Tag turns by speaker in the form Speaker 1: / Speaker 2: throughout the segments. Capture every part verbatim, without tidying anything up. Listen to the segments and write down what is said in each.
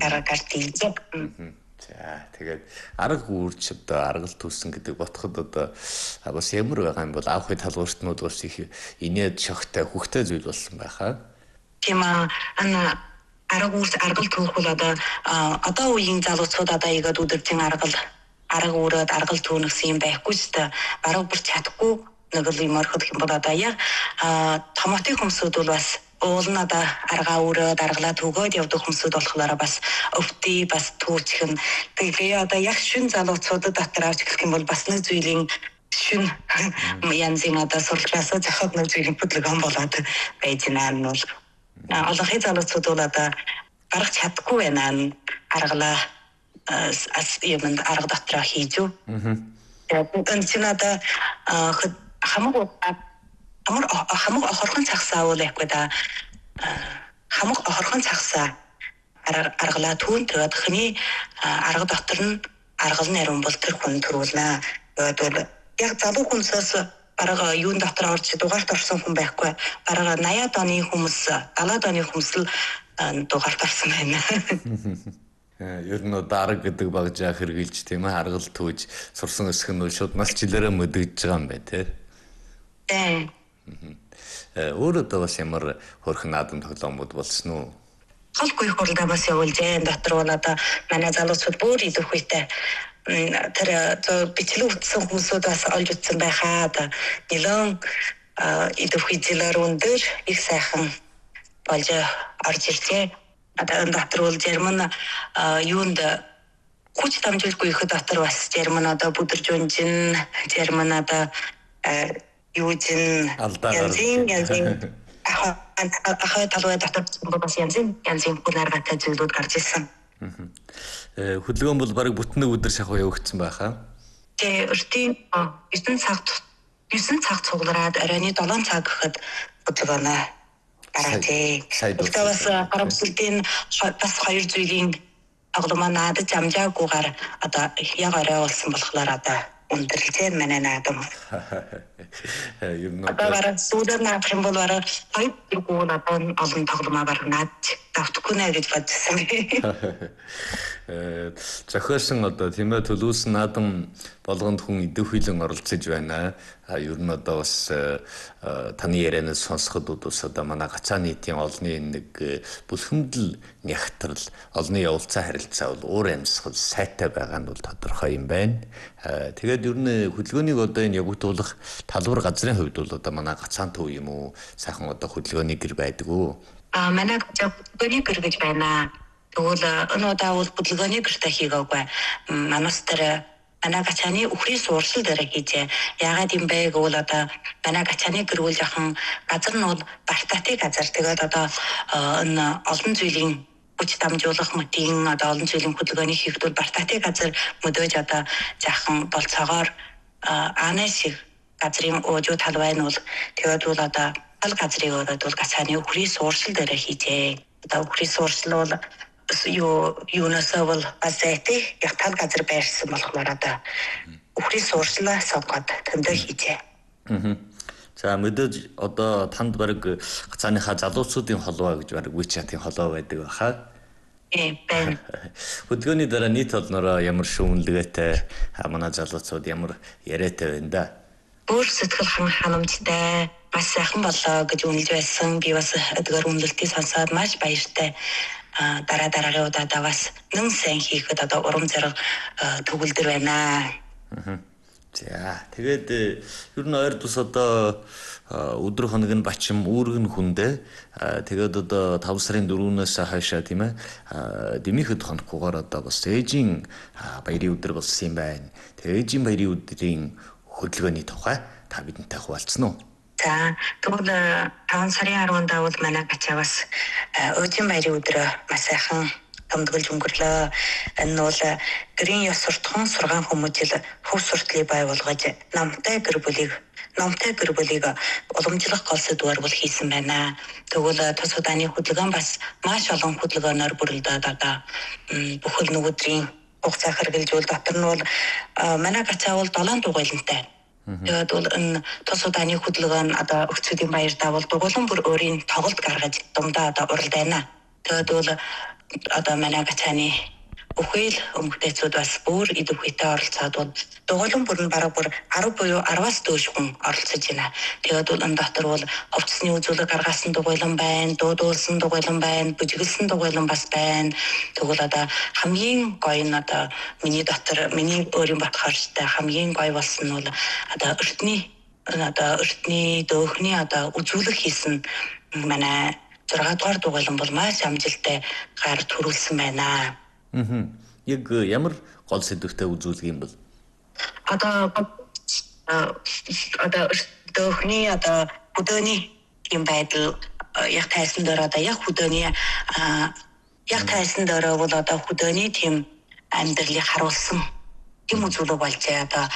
Speaker 1: гараа гард ийзээ.
Speaker 2: За тэгээд арга үүрч одоо аргал түүсэн гэдэг ботход одоо бас ямар байгаа юм бол аавхын талууртнууд бас их инээд шогтой хөхтэй зүйл болсон байхаа.
Speaker 1: Тийм аа ана арга үүрч аргал түүх бол одоо одоо үеийн залуучууд одоо игээд өдөржин аргал арга үүрээд аргал түүнэсэн юм байхгүй ч та бараг бүр чадахгүй нэг л юм орхот юм бол одоо яг томатын хүмүүсүүд бол бас уулна да аргаа өрөөд аргалаа түгөөд явдаг хүмүүсүүд болохоор бас өвтий бас түүчхэн тэгээ одоо яг шүн залуучуудад дотор авч эхлэх юм бол бас нэг зүйлийн шүн янзын одоо сурлагаас зохиод нэг зүйлийн хөдөлгөөн болоод байж байна нь бол олонхын залуучууд бол одоо гарах чадахгүй байна аргалаа as юм арга дотроо хийж юу. Тэгээд энэ чинь одоо хамаг Хамаг хамаг охорхон цагсаа уул яахгүй да хамаг охорхон цагсаа аргалаа түүн тэгээд хний арга дотор нь аргал нарийн бол тэр хүн төрүүлнэ. Тэгээд бол яг залуу хүнсээс барага юун дотор орж дугаарт орсон хүн байхгүй. Барага восемнадугаар оны хүмүүс, далаад оны хүмүүс л дугаарт орсон байна.
Speaker 2: Ер нь дарга гэдэг багжаа хэрэгжилж тийм ээ аргал түүж сурсан өсөх нь шууд нас жилээрээ мөдөгдөж байгаа юм байна тий.
Speaker 1: Тийм.
Speaker 2: Өөрөө бас ямар хөрхөн наадам тоглоомуд болсон уу?
Speaker 1: Холгүй хуралдаа бас явуулжээ. Дотор бол одоо манай залуучууд бүр идэх үедээ тэр бичлэг утсан хүмүүсүүд бас олж утсан байхаа. Одоо нэлээд идэх үеэлэр өндөр их сайхан болж орж иржээ. Одоо дотор бол Герман юунд хүч дамжуулгүй их дотор бас Герман одоо бүдэрж унжин Герман одоо юучин янзын янзын ахаа талбай дотор бас янзын янзын хүлээргатай зүйлүүд гарч ирсэн.
Speaker 2: Хөдөлгөөн бол бараг бүтэн өдөр шахуу явагдсан байхаа.
Speaker 1: Тэгээ өртийн эрдэнэ цагт девять цаг цуглараад оройны seven цаг гэхэд хөдөлгөөнөө гараатэй. Одоо бас гарамсалдын бас хоёр зүйлийн тоглоомоо наадаж амжаагүйгээр одоо яг орой болсон болохоор одоо өндөрлжээ манай наадам.
Speaker 2: Юм нөө.
Speaker 1: Одоо сүүдэд наадах юм бол бараг хоёр гол одоо олон тоглоомоо бараг наадж давтахгүй нэ гэж бодсон.
Speaker 2: Э зохиосон одоо тийм ээ төлөвлөсөн наадам болгонд хүн идэх хилэн оролцож байна. А ер нь одоо бас таны ярианаас сонсоход бас одоо манай гацаа нийтийн олонний нэг бүлхэмдэл нягтрал олонний явуулцаа харилцаа бол өөр амьсгал сайтай байгаа нь бол тодорхой юм байна. Тэгээд ер нь хөдөлгөөнийг одоо энэ явагдуулах талбар газрын хувьд бол одоо манай гацаан төв юм уу сайхан одоо хөдөлгөөний гэр байдаг уу?
Speaker 1: А манай хөдөлгөөний гэр гэж байна. Тэгвэл энэ удаа бол хөдөлгөөний гэртэй хийгээгүй. Манаас тэр манай гацааны үхрийн сууршил дээр хийжээ. Яагаад юм бэ гэвэл одоо манай гацааны гэр бүл яхан газар нь бол бартатай газар. Тэгээд одоо энэ олон зүйлийн хүч дамжуулах мөтийн одоо олон зүйлийн хөдөлгөөний хийгдвэл бартатай газар мөдөөж одоо жаахан болцоогоор аанаа шиг газрын өжөө талбай нь бол тэгээд бол одоо тал газрыг одоо бол гацааны үхрийн сууршил дээр хийжээ. Одоо үхрийн сууршил бол юу юунасаа бол азэтэй яг тал газар байрсан болохоор одоо үхрийн сууршлаа сонгоод тэмдэг хийжээ.
Speaker 2: Аа. За мэдээж одоо танд бараг гацааныхаа залуучуудын холбоо гэж бараг WeChat-ийн холбоо байдаг баха.
Speaker 1: Э бэн.
Speaker 2: Хөдөлгөөний дараа нийт олноороо ямар шүүмлэгээтэй манай залуучууд ямар яриатай байна да.
Speaker 1: Бүр сэтгэл ханамжтай бас сайхан болоо гэж үнэлж байсан. Би бас эдгээр үнэлтийг сонсоод маш баяртай. дараа дараагийн удаа бас нэн сайн хийхэд одоо урам зориг төгөлдөр байна.
Speaker 2: Аа. За тэгээд ер нь ойр тус одоо өдөр хоног нь бачим үүргэн хүндээ тэгээд одоо five сарын fourth-өөс хойшоо тийм ээ дэмихэд хоноггүйгээр одоо бас ээжийн баярын өдөр болсон юм байна. Тэгээд ээжийн баярын өдрийн хөдөлгөөний тухай та бидэнтэй хуваалцсан уу?
Speaker 1: За тэгвэл five сарын ten-нд бол манай гачаа бас өөжийн баярын өдрөө маш сайхан томдголж өнгөрлөө. Энэ нь бол гэрийн ёс суртахуун сургаан хүмүүжил хөв суртлыг бай болгож намтай гэр бүлийг намтай гэр бүлийг уламжлах гол сэдвээр бол хийсэн байна. Тэгвэл тус удааны хөдөлгөөн бас маш олон хөдөлгөөнөөр бүрэлдээд одоо бүхэл нөгөөдрийн хугацаа хэрэгжилж дотор нь бол манай гачаа бол seven дугуйлантай. Тэгээд бол энэ тус удааны хөдөлгөөн одоо өгцөдийн баярдаа бол дугуулan бүр өөрийн тоглолт гаргаж дундаа одоо уралд байна. Тэгээд бол одоо манай гацааны бүхэл өмгтөөцүүд бас бүр идэвхтэй оролцоод бол дугуйлан бүр нь бараг бүр ten буюу ten-аас дээш хүн оролцож байна. Тэгээд бол энэ дотор бол хувцсны үзүүлэг гаргасан дугуйлан байна, дуудуулсан дугуйлан байна, бүжиглсэн дугуйлан бас байна. Тэгвэл одоо хамгийн гоё нь одоо миний дотор миний өөрийн бодохоортой хамгийн гоё болсон нь бол одоо өртний одоо өртний дөөхний одоо үзүүлэг хийсэн манай six дугаар дугуйлан бол маш амжилттай гар төрүүлсэн байна.
Speaker 2: Мм. Яг ямар гол сэдвтэй үзүүлэг юм бол?
Speaker 1: Одоо одоо дөөхний одоо хөдөөний юм байдал яг тайсан дээр одоо яг хөдөөний яг тайсан дээр бол одоо хөдөөний тийм амьдралыг харуулсан тийм үзүүлэг болжээ. Одоо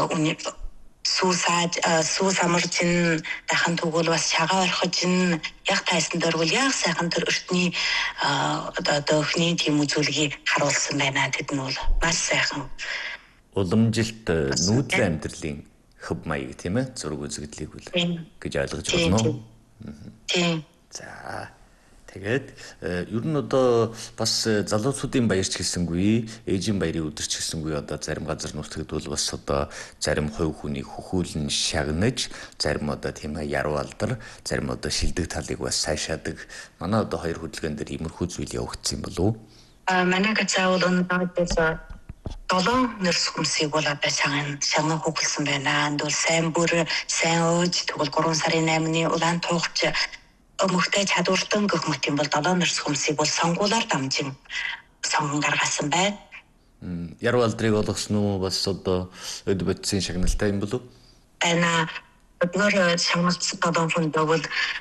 Speaker 1: сүүсаад сүү самарчин дахин тэгвэл бас шагаа орхиж н яг тайсан дээр бол яг сайхан тэр өртний одоо дөөхний тийм үзүүлгийг харуулсан байна. Тэд нь бол маш сайхан
Speaker 2: Уламжилт нүүдлийн амьдралын хөв маяг тийм ээ зураг үзэгдлийг үл гэж ойлгож байна уу?
Speaker 1: Тийм.
Speaker 2: За тэгээд ер нь одоо бас залуучуудын баярч хэлсэнгүй, ээжийн баярын өдөрч хэлсэнгүй одоо зарим газар нутагт бол бас одоо зарим хувь хүний хөхүүлэн шагнаж, зарим одоо тийм ээ яруу алдар, зарим одоо шилдэг талыг бас сайшаадаг. Манай одоо хоёр хөдөлгөөн дээр иймэрхүү зүйл явагдсан юм болов уу?
Speaker 1: А манай гацаа бол өнөөдөр долоон нэрс хүмсийг бол одоо шагнан шагнан хөглсөн байна. Энд бол сайн бүр, сайн өөж, тэгвэл three сарын eight-ны улаан тугч өмгтэй чадвартан гэх мэт юм бол долоон нэрс хүмсийг бол сонгуулаар дамжин сонгон гаргасан байна.
Speaker 2: Яруу алдрыг олгосон уу бас одоо өд бодисын шагналтай юм болов уу?
Speaker 1: Ana өдөр шагналцсан долоон фунт бол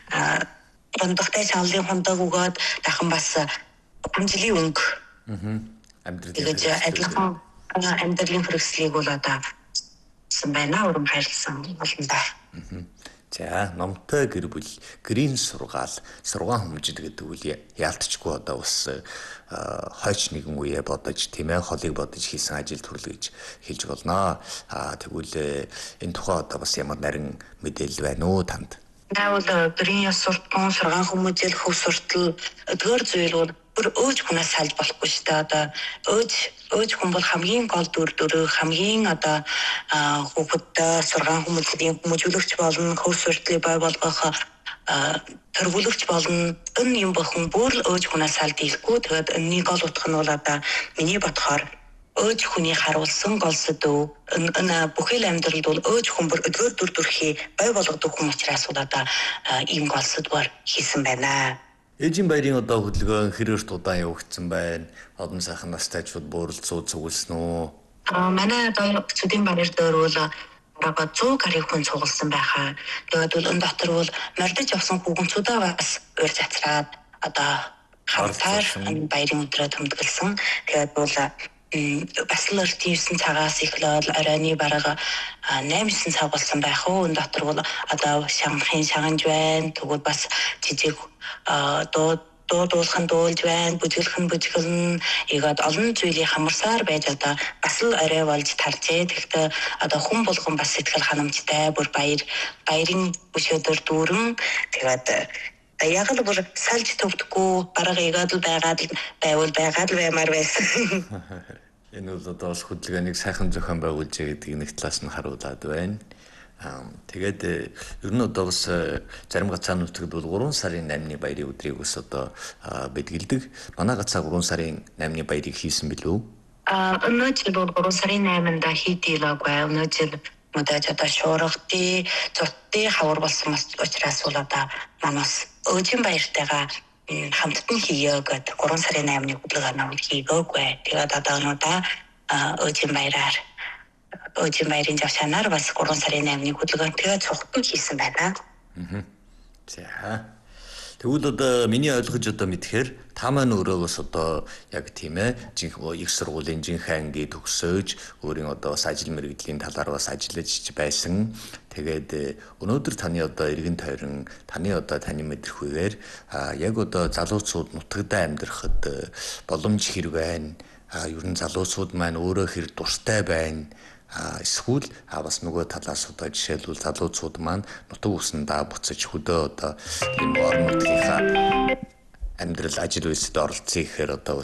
Speaker 1: бондогтой шагналын фунтаг өгөөд дахин бас хүнжлийн өнгө
Speaker 2: амьдралын
Speaker 1: адилхан амьдралын хэрэгслийг бол одоо сан байна. Урам хайрлсан болно да.
Speaker 2: За номтой гэр бүл гэрийн сургаал сургаан хүмүүжид гэдэг үл яалтчгүй одоо бас хойч нэгэн үе бодож тийм ээ холыг бодож хийсэн ажил төрөл гэж хэлж болно. Аа тэгвэл энэ тухай одоо бас ямар нарийн мэдээлэл байна уу танд?
Speaker 1: Наавал гэрийн яс суртан сургаан хүмүүжил хөв суртал өдгөр зүйл бол бүр өөж хүнээс салж болохгүй шүү дээ. Одоо өөж өөж хүн бол хамгийн гол дүр дүрэг хамгийн одоо хүүхэд сургаан хүмүүжлийн хүмүүжүүлэгч болно, хөв суртлыг бай болгох төрвүүлэгч болно. Энэ юм бохон бүр л өөж хүнээс салж ийхгүй. Тэгээд энэний гол утга нь бол одоо миний бодохоор өөж хүний харуулсан гол сэдв энэ бүхэл амьдралд бол өөж хүн бүр өдгөр дүр төрхий бай болгодог хүн учраас бол одоо ийм гол сэдвээр хийсэн байна.
Speaker 2: Ээжийн баярын одоо хөдөлгөөн хэрээр удаан явагдсан байна. Одон сайхан настайчууд бууралцуу цугласан уу?
Speaker 1: Аа манай одоо цүдийн баяр дээр бол бараг one hundred гаруй хүн цугласан байхаа. Тэгээд бол энэ дотор бол мордож явсан хүүгэнцүүдээ бас уур цацраад одоо хамтаар баярын өдрөө тэмдэглэсэн. Тэгээд бол бас л ертөнцийн цагаас эхлээд оройны бараг eight-9 цаг болсон байх уу. Энэ дотор бол одоо шанхын шаганж байна. Тэгвэл бас жижиг дуу дуулахын дуулж байна, бүжиглэх нь бүжиглэн, игээд олон зүйлийг хамарсаар байж одоо бас л орой болж таржээ. Тэгэхдээ одоо хүн болгон бас сэтгэл ханамжтай, бүр баяр баярын өшөөдөр дүүрэн тэгээд яг л бүр салж төвдөггүй бараг игээд л байгаад л байвал байгаад л баймаар байсан.
Speaker 2: Энэ бол одоо бас хөдөлгөөнийг сайхан зохион байгуулж байгаа гэдгийг нэг талаас нь харуулад байна. Тэгээд ер нь одоо бас зарим гацаануудад бол three сарын eight-ны баярын өдрийг бас одоо бэлгэлдэг. Манай гацаа three сарын eight-ны баярыг хийсэн билүү?
Speaker 1: Аа өнөөдөр бол three сарын eight-нд хийдийлээгүй. Өнөөдөр мэдээж одоо шуургати, цутты хавар болсон учраас бол одоо манаас өөжийн баяртайгаа хамтдан хийе гэдэг three сарын eight-ны хөдөлгөөн намайг хийгээгүй. Тэгээд одоо өнөөдөр өөжийн баяраар өөжийн баярын завшаанаар бас three сарын eight-ны хөдөлгөөнтэйгээ цугтан хийсэн байна.
Speaker 2: Аа. За. Тэгвэл одоо миний ойлгож одоо мэдхээр та маань өөрөө бас одоо яг тийм ээ жинхэнэ их сургуулийн жинхэнэ анги төгсөөж өөрийн одоо бас ажил мэргэжлийн талаар бас ажиллаж байсан. Тэгээд өнөөдөр таны одоо эргэн тойрон таны одоо таны мэдрэхүйгээр яг одоо залуучууд нутагтаа амьдрахад боломж хэрэг байна. А ер нь залуучууд маань өөрөө хэр дуртай байна. Эсвэл бас нөгөө талаас одоо жишээлбэл залуучууд маань нутаг уснаа буцаж хөдөө одоо ийм орон нутгийнхаа амьдрал ажил үйлсэд оролцъё гэхээр одоо